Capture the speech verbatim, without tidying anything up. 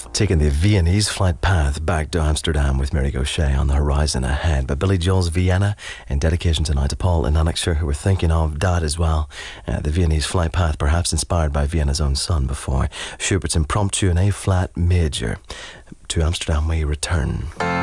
Taking the Viennese flight path back to Amsterdam with Mary Gauthier on the horizon ahead. But Billy Joel's Vienna, in dedication tonight to Paul and Lanarkshire, who were thinking of that as well. Uh, the Viennese flight path, perhaps inspired by Vienna's own son before. Schubert's Impromptu in A-flat major. To Amsterdam we return.